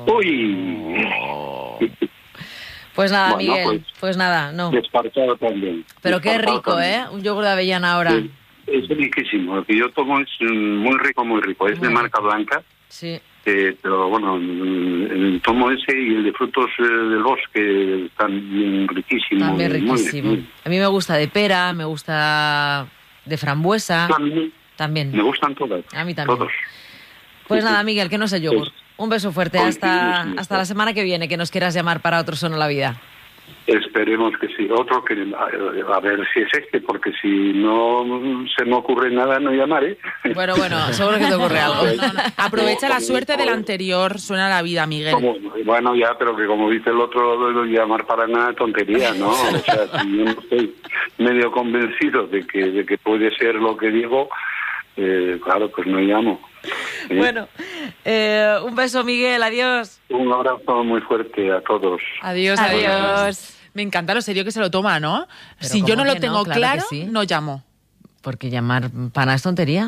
¡Uy! Pues nada, Bueno, Miguel, pues nada, no. Despartado también. Pero qué rico, también. Un yogur de avellana ahora. Es riquísimo. Lo que yo tomo es muy rico, muy rico. Es de marca blanca. Sí. Pero bueno, tomo ese y el de frutos del bosque también riquísimo. También riquísimo. Muy. A mí me gusta de pera, me gusta de frambuesa. También. Me gustan todas. A mí también. Todos. Pues nada, Miguel, que no sé yogur. Un beso fuerte hasta la semana que viene, que nos quieras llamar para otro Son a la Vida. Esperemos que sí. Otro que, a ver si es este, porque si no se me ocurre nada, no llamaré. Bueno, seguro que te ocurre algo. No. Aprovecha la suerte del anterior Suena la Vida, Miguel. Bueno, ya, pero que como dice el otro, llamar para nada tontería, ¿no? O sea, si yo no estoy medio convencido de que puede ser lo que digo, claro, pues no llamo. Bueno, un beso, Miguel, adiós. Un abrazo muy fuerte a todos. Adiós. Me encanta lo serio que se lo toma, ¿no? Pero Si yo no ¿cómo lo que tengo no? Claro claro, que sí. no llamo. Porque llamar para es tontería.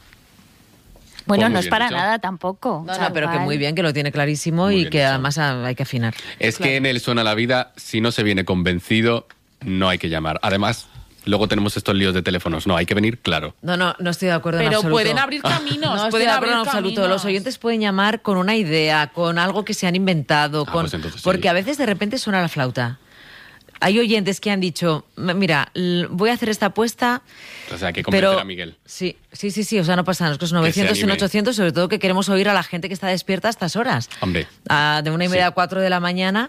Bueno, Pues no es bien para dicho. nada tampoco. No, pero que muy bien, que lo tiene clarísimo Muy y bien que dicho. además hay que afinar. Es que en el Suena la Vida, si no se viene convencido, no hay que llamar. Además, luego tenemos estos líos de teléfonos. No, hay que venir claro. No estoy de acuerdo en Pero absoluto. pueden abrir caminos, No estoy pueden de acuerdo en abrir absoluto. caminos. Los oyentes pueden llamar con una idea, con algo que se han inventado, pues entonces sí. porque a veces de repente suena la flauta. Hay oyentes que han dicho, mira, voy a hacer esta apuesta. O sea, hay que convencer pero a Miguel. Sí, o sea, no pasa nada. Es que son Que se 900 y anime. 800, sobre todo que queremos oír a la gente que está despierta a estas horas. Hombre. De 1:30 a 4 de la mañana,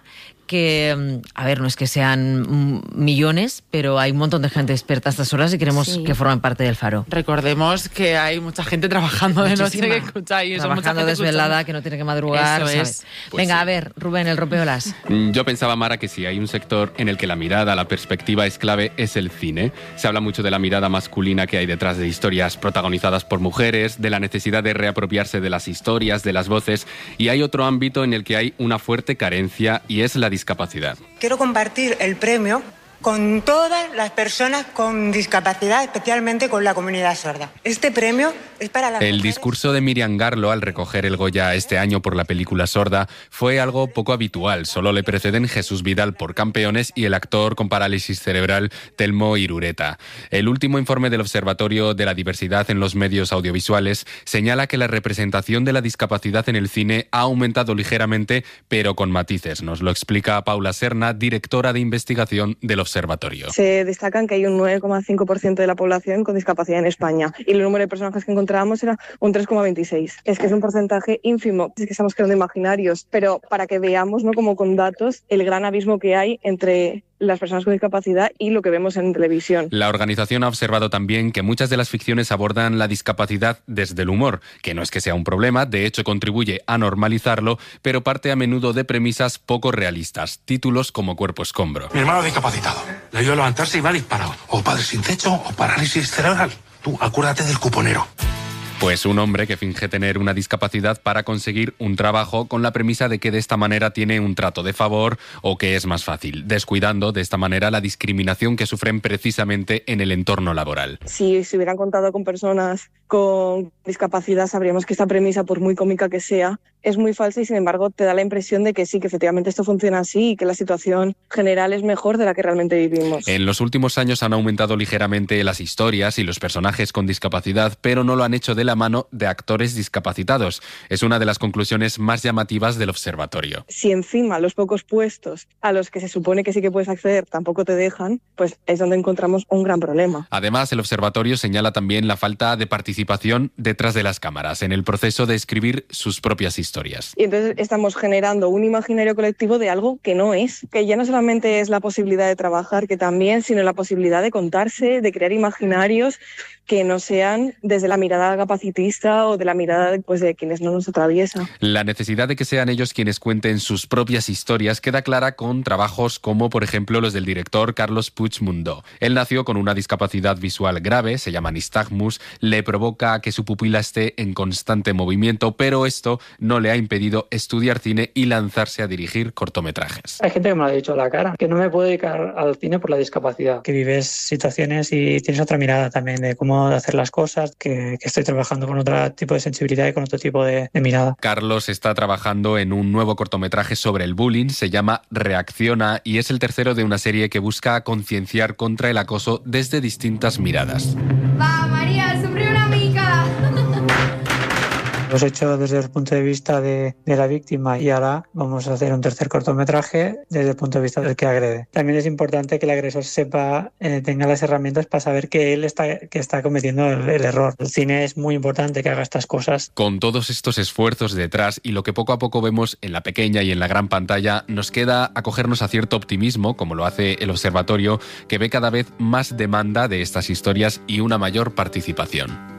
que, a ver, no es que sean millones, pero hay un montón de gente despierta a estas horas y queremos Sí. que formen parte del Faro. Recordemos que hay mucha gente trabajando de noche Muchísima. que escucha y eso, mucha Trabajando gente desvelada, escuchando. que no tiene que madrugar. Eso ¿sabes? es. Pues Venga, sí. a ver, Rubén, el rompeolas. Yo pensaba, Mara, que si hay un sector en el que la mirada, la perspectiva es clave, es el cine. Se habla mucho de la mirada masculina que hay detrás de historias protagonizadas por mujeres, de la necesidad de reapropiarse de las historias, de las voces, y hay otro ámbito en el que hay una fuerte carencia y es la discapacidad. Quiero compartir el premio con todas las personas con discapacidad, especialmente con la comunidad sorda. Este premio es para las El mujeres. discurso de Miriam Garlo al recoger el Goya este año por la película Sorda fue algo poco habitual. Solo le preceden Jesús Vidal por Campeones y el actor con parálisis cerebral Telmo Irureta. El último informe del Observatorio de la Diversidad en los Medios Audiovisuales señala que la representación de la discapacidad en el cine ha aumentado ligeramente, pero con matices. Nos lo explica Paula Serna, directora de investigación del Observatorio. Se destacan que hay un 9,5% de la población con discapacidad en España y el número de personajes que encontrábamos era un 3,26. Es que es un porcentaje ínfimo. Es que estamos creando imaginarios, pero para que veamos, ¿no?, como con datos, el gran abismo que hay entre las personas con discapacidad y lo que vemos en televisión. La organización ha observado también que muchas de las ficciones abordan la discapacidad desde el humor, que no es que sea un problema, de hecho contribuye a normalizarlo, pero parte a menudo de premisas poco realistas, títulos como Cuerpo Escombro. Mi hermano discapacitado. Le ayudo a levantarse y va disparado. O padre sin techo o parálisis cerebral. Tú, acuérdate del cuponero. Pues un hombre que finge tener una discapacidad para conseguir un trabajo con la premisa de que de esta manera tiene un trato de favor o que es más fácil, descuidando de esta manera la discriminación que sufren precisamente en el entorno laboral. Si se hubieran contado con personas con discapacidad, sabríamos que esta premisa, por muy cómica que sea, es muy falsa y sin embargo te da la impresión de que sí, que efectivamente esto funciona así y que la situación general es mejor de la que realmente vivimos. En los últimos años han aumentado ligeramente las historias y los personajes con discapacidad, pero no lo han hecho de la mano de actores discapacitados. Es una de las conclusiones más llamativas del observatorio. Si encima los pocos puestos a los que se supone que sí que puedes acceder tampoco te dejan, pues es donde encontramos un gran problema. Además, el observatorio señala también la falta de participación detrás de las cámaras en el proceso de escribir sus propias historias. Y entonces estamos generando un imaginario colectivo de algo que no es, que ya no solamente es la posibilidad de trabajar, que también, sino la posibilidad de contarse, de crear imaginarios que no sean desde la mirada capacitista o de la mirada, pues, de quienes no nos atraviesa. La necesidad de que sean ellos quienes cuenten sus propias historias queda clara con trabajos como, por ejemplo, los del director Carlos Puigmundó. Él nació con una discapacidad visual grave, se llama nistagmus, le provoca que su pupila esté en constante movimiento, pero esto no le le ha impedido estudiar cine y lanzarse a dirigir cortometrajes. Hay gente que me lo ha dicho a la cara, que no me puedo dedicar al cine por la discapacidad, que vives situaciones y tienes otra mirada también de cómo hacer las cosas, que estoy trabajando con otro tipo de sensibilidad y con otro tipo de mirada. Carlos está trabajando en un nuevo cortometraje sobre el bullying, se llama Reacciona y es el tercero de una serie que busca concienciar contra el acoso desde distintas miradas. Va, María, sufrí una mica. Lo hemos hecho desde el punto de vista de la víctima y ahora vamos a hacer un tercer cortometraje desde el punto de vista del que agrede. También es importante que el agresor sepa, tenga las herramientas para saber que él está cometiendo el error. El cine es muy importante que haga estas cosas. Con todos estos esfuerzos detrás y lo que poco a poco vemos en la pequeña y en la gran pantalla, nos queda acogernos a cierto optimismo, como lo hace el Observatorio, que ve cada vez más demanda de estas historias y una mayor participación.